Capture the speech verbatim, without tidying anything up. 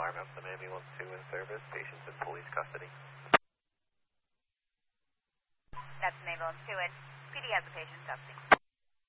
Farm, have some ambulance two in service, patients in police custody. That's an ambulance two in. P D has a patient in custody.